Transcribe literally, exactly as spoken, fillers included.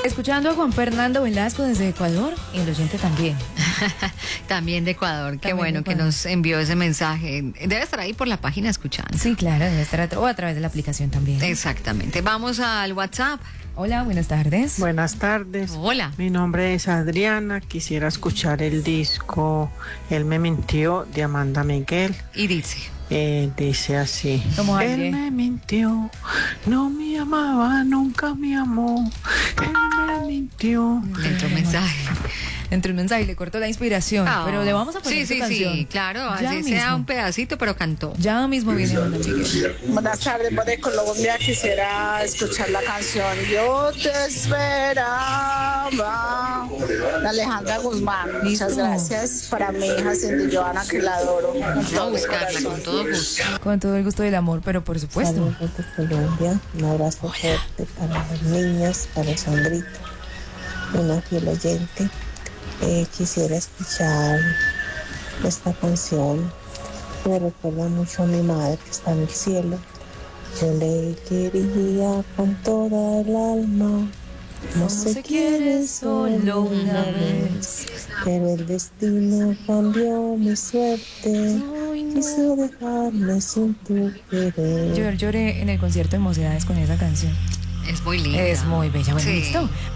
Escuchando a Juan Fernando Velasco desde Ecuador y el oyente también. También de Ecuador, qué También bueno de que Ecuador. nos envió ese mensaje. Debe estar ahí por la página escuchando. Sí, claro, debe estar a, o a través de la aplicación también. Exactamente. Vamos al WhatsApp. Hola, buenas tardes. Buenas tardes. Hola. Mi nombre es Adriana. Quisiera escuchar el disco Él me mintió de Amanda Miguel. Y dice. Eh, dice así. ¿Cómo Él alguien? me mintió, no me amaba, nunca me amó. Él me mintió. Dentro un mensaje. Entre un mensaje y le cortó la inspiración, Ah, pero le vamos a poner sí, su sí, canción. sí, claro, Ya así mismo. sea un pedacito, pero cantó. Ya mismo viene Amanda Miguel. Buenas tardes, voz de Colombia. Quisiera escuchar la canción Yo te esperaba de Alejandra Guzmán. Muchas Listo. gracias. Para mi hija Cindy Joana, que la adoro con Vamos a todo mi buscarla corazón. con todo gusto. Con todo el gusto del amor, pero por supuesto. Saludos de Colombia, un abrazo fuerte para los niños, para Sandrita, una fiel oyente. Eh, quisiera escuchar esta canción, me recuerda mucho a mi madre que está en el cielo. Yo le quería con toda el alma, no se quiere solo una vez, pero el destino cambió mi suerte, quiso dejarme sin tu querer. Yo lloré en el concierto de Mocedades con esa canción. Es muy linda. Es muy bella. Bueno, Sí. listo.